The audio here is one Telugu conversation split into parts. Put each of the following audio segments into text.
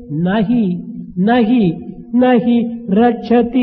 నహి నహి నహి రక్షతి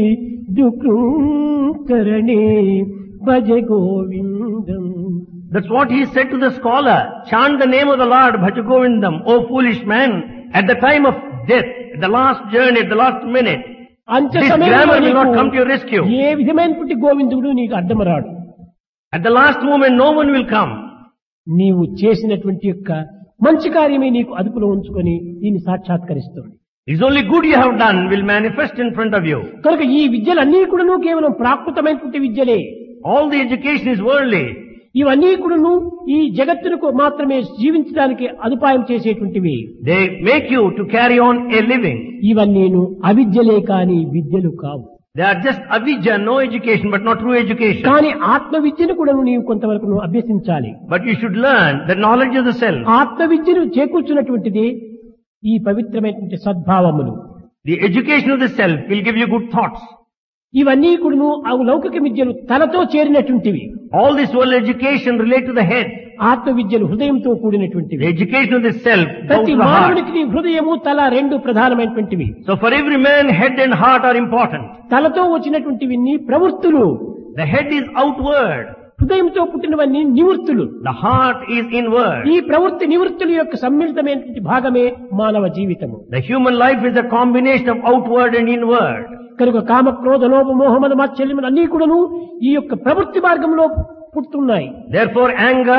దుఃఖకరణే భజ గోవిందం. That's what he said to the scholar. Chant the name of the Lord, Bhaja Govindam, O foolish man. At the time of death, at the last journey, at the last minute, this grammar will not come to your rescue. ఏ విధమైనటువంటి గోవిందుడు నీకు అడ్డమరాడు. At the last moment, no one will come. నీవు చేసినటువంటి యొక్క మంచి కార్యమే నీకు అదుపులో ఉంచుకొని దీన్ని సాక్షాత్కరిస్తుంది. It's only good you have done will manifest in front of you. కనుక ఈ విద్యలన్నీ కూడాను కేవలం ప్రాకృతమైనటువంటి విద్యలే. All the education is worldly. ఇవన్నీ కూడాను ఈ జగత్తునకు మాత్రమే జీవించడానికి అదుపాయం చేసేటువంటివి. They make you to carry on a living. ఇవన్నీను అవిద్యలే కాని విద్యలు కావు. They are just avidya, no education, but not true education. కానీ ఆత్మ విద్యను కూడా నీవు కొంతవరకు నువ్వు అభ్యసించాలి. But you should learn the knowledge of the self. ఆత్మ విద్యను చేకూర్చున్నటువంటిది ఈ పవిత్రమైనటువంటి సద్భావములు. The education of the self will give you good thoughts. ఇవన్నీ కూడాను ఆ లౌకిక విద్యలు తలతో చేరినటువంటివి. All this world education relate to the head. ఆత్మ విద్యలు హృదయంతో కూడినటువంటివి. The education of the self goes ప్రతి to the heart. మానవుడికి హృదయము తల రెండు ప్రధానమైనటువంటివి. So for every man, head and heart are important. తలతో వచ్చినటువంటివి ప్రవృత్తులు. The head is outward. హృదయంతో పుట్టినవన్నీ నివృత్తులు. The heart is inward. ఈ ప్రవృత్తి నివృత్తుల యొక్క సమ్మిళితమైనటువంటి భాగమే మానవ జీవితము. The human life is a combination of outward and inward. కనుక కామ క్రోధ లోభ మోహమద మాత్సర్యములు అన్నీ కూడాను ఈ యొక్క ప్రవృత్తి మార్గంలో పుట్టున్నాయి. Therefore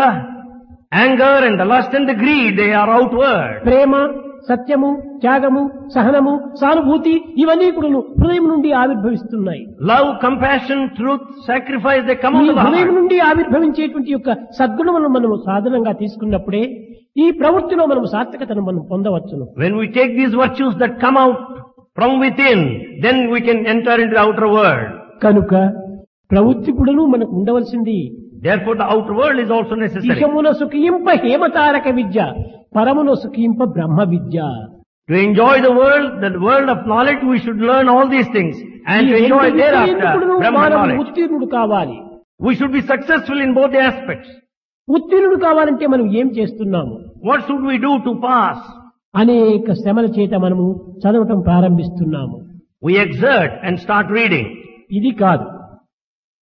anger and the lust and the greed, they are outward. ప్రేమ, సత్యము, త్యాగము, సహనము, సానుభూతి ఇవన్నీ కూడాను హృదయం నుండి ఆవిర్భవిస్తున్నాయి. Love, compassion, truth, sacrifice, they come ఈ out of the హృదయం heart. నుండి ఆవిర్భవించేటువంటి యొక్క సద్గుణములను మనము సాధనంగా తీసుకున్నప్పుడే ఈ ప్రవృత్తిలో మనం సార్థకతను మనం పొందవచ్చును. When we take these virtues that come out from within, then we can enter into the outer world. కనుక ప్రవృత్తి కూడాను మనకు ఉండవలసింది. Therefore the outer world is also necessary. ఇహమున సుఖింప హేమతారక Vidya, పరమున సుఖింప Brahma Vidya. To enjoy the world of knowledge, we should learn all these things. And to enjoy thereafter Brahma knowledge. ఉత్తీర్ణుడు కావాలి. We should be successful in both the aspects. ఉత్తీర్ణుడు కావాలంటే మనం ఏం చేస్తున్నాము? What should we do to pass? అనేక శ్రమల చేత మనము చదవటం ప్రారంభిస్తున్నాము. We exert and start reading. ఇది కాదు.